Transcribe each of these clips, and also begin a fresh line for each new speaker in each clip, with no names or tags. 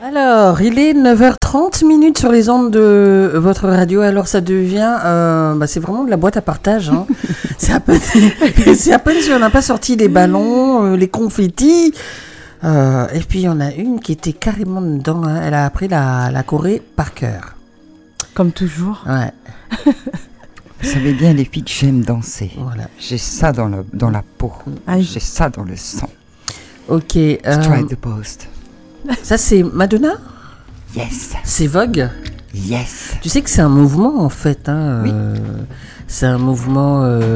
Alors, il est 9h30 minutes sur les ondes de votre radio. Alors, ça devient... c'est vraiment de la boîte à partage. Hein. c'est à peine si on n'a pas sorti les ballons, les confettis. Et puis, il y en a une qui était carrément dedans. Hein. Elle a appris la Corée par cœur.
Comme toujours.
Ouais.
Vous savez bien, les filles, que j'aime danser.
Voilà.
J'ai ça dans la peau.
Aïe.
J'ai ça dans le sang.
Ok.
Strike the post.
Ça, c'est Madonna ?
Yes.
C'est Vogue ?
Yes.
Tu sais que c'est un mouvement, en fait. Hein,
Oui.
C'est un mouvement...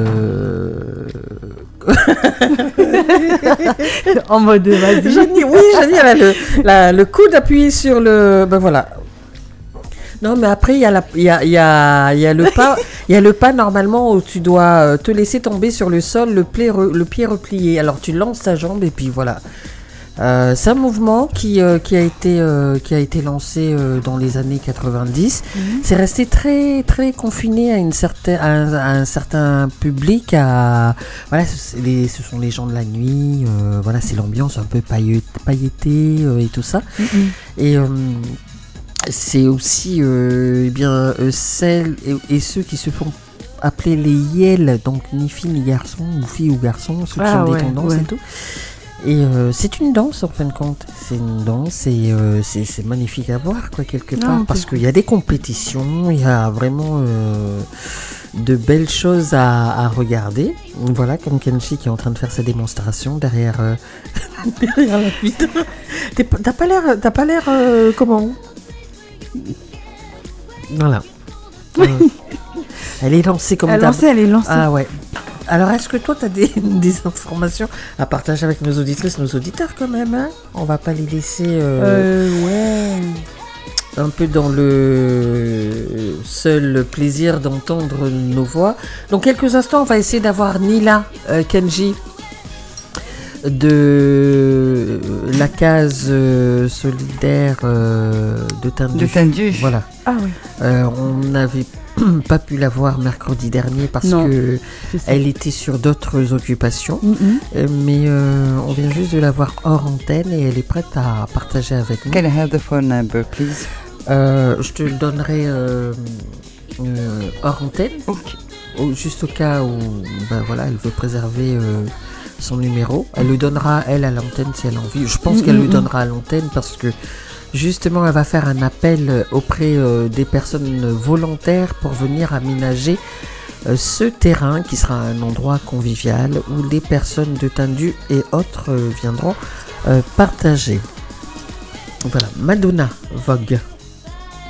En mode vas-y.
Jenny, elle a le coude appuyé sur le... Ben voilà. Non, mais après, il y a le pas. Il y a le pas, normalement, où tu dois te laisser tomber sur le sol, le pied replié. Alors, tu lances ta jambe et puis voilà. C'est un mouvement qui a été lancé dans les années 90. C'est resté très très confiné à un certain public. Voilà, ce sont les gens de la nuit. Voilà, c'est l'ambiance un peu pailletée et tout ça. Et c'est aussi celles et ceux qui se font appeler les yels, donc ni fille ni garçon, ou fille ou garçon, ceux qui ont des tendances et tout. Et c'est une danse en fin de compte. C'est une danse et c'est magnifique à voir quoi quelque part parce qu'il y a des compétitions, il y a vraiment de belles choses à regarder. Voilà, comme Kenji qui est en train de faire sa démonstration derrière la vitre. T'as pas l'air comment? Voilà. Elle est lancée comme d'hab.
Elle est lancée.
Ah ouais. Alors, est-ce que toi, tu as des informations à partager avec nos auditrices, nos auditeurs quand même hein? On va pas les laisser un peu dans le seul plaisir d'entendre nos voix. Dans quelques instants, on va essayer d'avoir Nila Kenji de la case solidaire de Tindu.
De Tindu.
Voilà.
Ah oui.
On n'avait pas pu la voir mercredi dernier parce que elle était sur d'autres occupations. Mais on vient juste de la voir hors antenne et elle est prête à partager avec nous.
Can I have the phone number, please?
Je te le donnerai hors antenne.
Ok.
Juste au cas où elle veut préserver son numéro. Elle le donnera elle à l'antenne si elle a envie. Je pense qu'elle le donnera à l'antenne parce que justement elle va faire un appel auprès des personnes volontaires pour venir aménager ce terrain qui sera un endroit convivial où les personnes de Tindu et autres viendront partager. Voilà, Madonna Vogue.